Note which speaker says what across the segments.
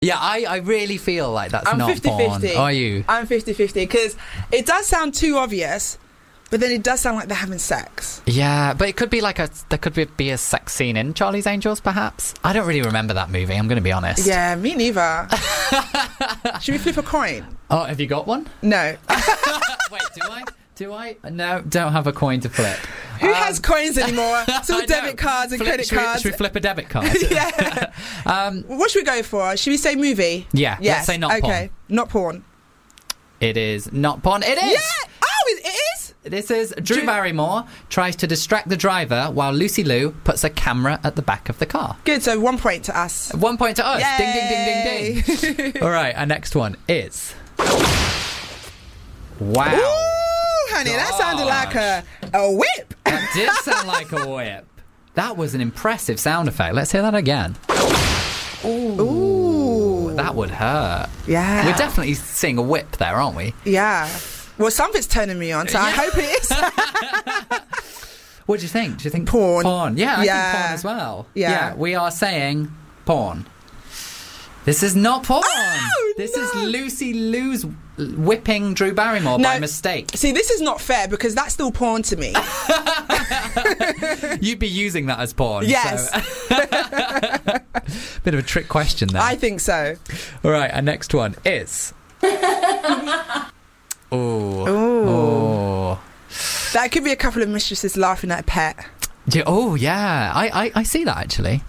Speaker 1: Yeah, I really feel like that's
Speaker 2: I'm
Speaker 1: not
Speaker 2: 50-50.
Speaker 1: porn. Are you?
Speaker 2: I'm 50-50 because it does sound too obvious, but then it does sound like they're having sex.
Speaker 1: Yeah, but it could be there could be a sex scene in Charlie's Angels, perhaps. I don't really remember that movie, I'm going to be honest.
Speaker 2: Yeah, me neither. Should we flip a coin?
Speaker 1: Oh, have you got one?
Speaker 2: No.
Speaker 1: Wait, do I? No, don't have a coin to flip.
Speaker 2: Who has coins anymore? It's all debit cards and credit cards.
Speaker 1: Should we flip a debit card?
Speaker 2: Yeah. What should we go for? Should we say movie?
Speaker 1: Yeah,
Speaker 2: yes.
Speaker 1: Let's say not porn.
Speaker 2: Okay, not porn.
Speaker 1: It is not porn. It is!
Speaker 2: Yeah! Oh, it is?
Speaker 1: This is Drew Barrymore tries to distract the driver while Lucy Liu puts a camera at the back of the car.
Speaker 2: Good, so 1 point to us.
Speaker 1: 1 point to us.
Speaker 2: Yay!
Speaker 1: Ding, ding, ding, ding, ding. All right, our next one is... Wow.
Speaker 2: Ooh, honey, that sounded like a whip.
Speaker 1: That did sound like a whip. That was an impressive sound effect. Let's hear that again. Ooh. That would hurt.
Speaker 2: Yeah.
Speaker 1: We're definitely seeing a whip there, aren't we?
Speaker 2: Yeah. Well, something's turning me on, so I hope it is.
Speaker 1: What do you think? Do you think
Speaker 2: porn?
Speaker 1: Porn. Yeah, I think porn as well.
Speaker 2: Yeah.
Speaker 1: We are saying porn. This is not porn.
Speaker 2: Oh,
Speaker 1: this is Lucy Liu's whipping Drew Barrymore by mistake.
Speaker 2: See, this is not fair because that's still porn to me.
Speaker 1: You'd be using that as porn.
Speaker 2: Yes.
Speaker 1: So. Bit of a trick question there.
Speaker 2: I think so.
Speaker 1: All right, our next one is...
Speaker 2: Ooh. That could be a couple of mistresses laughing at a pet.
Speaker 1: Oh, yeah. I see that, actually.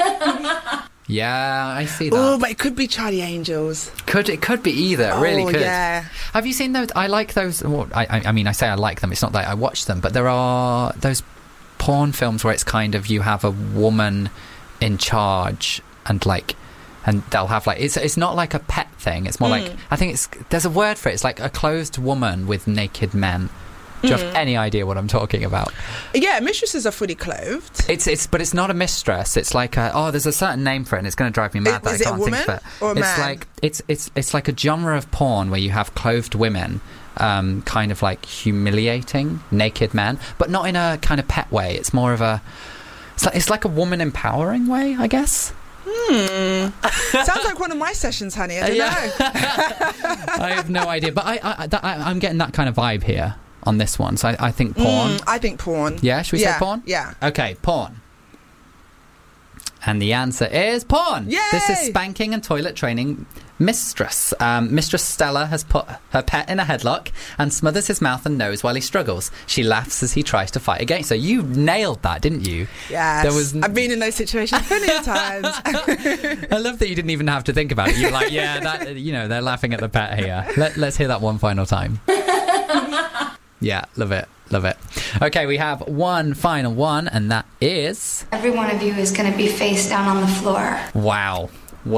Speaker 1: Yeah, I see that.
Speaker 2: Oh, but it could be Charlie Angels.
Speaker 1: It could be either. It really could.
Speaker 2: Yeah.
Speaker 1: Have you seen those? I like those. Well, I mean, I say I like them. It's not that I watch them, but there are those porn films where it's kind of you have a woman in charge and they'll have it's not like a pet thing. It's more like, I think there's a word for it. It's like a clothed woman with naked men. Do you have any idea what I'm talking about?
Speaker 2: Yeah, mistresses are fully clothed.
Speaker 1: But it's not a mistress. It's like there's a certain name for it, and it's going to drive me mad that I can't think of it.
Speaker 2: Or a
Speaker 1: it's
Speaker 2: man?
Speaker 1: like it's like a genre of porn where you have clothed women, kind of like humiliating naked men, but not in a kind of pet way. It's more of it's like a woman empowering way, I guess.
Speaker 2: Sounds like one of my sessions, honey. I don't know.
Speaker 1: I have no idea, but I'm getting that kind of vibe here on this one, so I think porn.
Speaker 2: I think porn.
Speaker 1: Yeah, should we say porn?
Speaker 2: Yeah.
Speaker 1: Okay, porn. And the answer is porn.
Speaker 2: Yay!
Speaker 1: This is spanking and toilet training mistress. Mistress Stella has put her pet in a headlock and smothers his mouth and nose while he struggles. She laughs as he tries to fight against her. You nailed that, didn't you?
Speaker 2: Yes. I've been in those situations plenty of times.
Speaker 1: I love that you didn't even have to think about it. You're like, yeah, they're laughing at the pet here. Let's hear that one final time. Yeah, love it. Love it. Okay, we have one final one, and that is...
Speaker 3: Every one of you is going to be face down on the floor.
Speaker 1: Wow.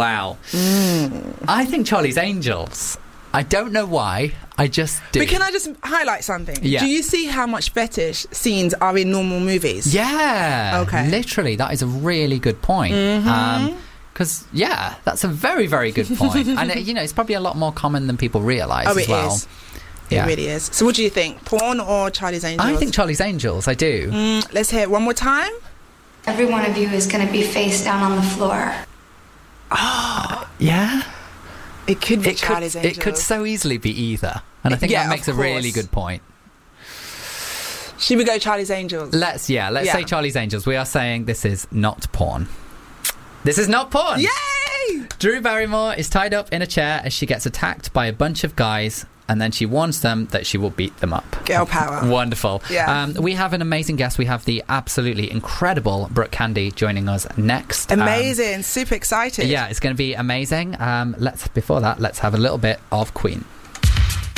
Speaker 1: I think Charlie's Angels. I don't know why. I just do.
Speaker 2: But can I just highlight something?
Speaker 1: Yeah.
Speaker 2: Do you see how much fetish scenes are in normal movies?
Speaker 1: Yeah.
Speaker 2: Okay.
Speaker 1: Literally, that is a really good point. Because, that's a very, very good point. And, it's probably a lot more common than people realise as well.
Speaker 2: It is. It really is. So what do you think? Porn or Charlie's Angels?
Speaker 1: I think Charlie's Angels, I do.
Speaker 2: Let's hear it one more time.
Speaker 3: Every one of you is going to be face down on the floor.
Speaker 1: Yeah?
Speaker 2: It could be Charlie's Angels.
Speaker 1: It could so easily be either. And I think that makes a really good point.
Speaker 2: Should we go Charlie's Angels?
Speaker 1: Let's say Charlie's Angels. We are saying this is not porn. This is not porn.
Speaker 2: Yay!
Speaker 1: Drew Barrymore is tied up in a chair as she gets attacked by a bunch of guys, and then she warns them that she will beat them up.
Speaker 2: Girl power.
Speaker 1: Wonderful.
Speaker 2: Yeah.
Speaker 1: We have an amazing guest. We have the absolutely incredible Brooke Candy joining us next.
Speaker 2: Amazing. Super excited.
Speaker 1: Yeah, it's going to be amazing. Let's have a little bit of Queen.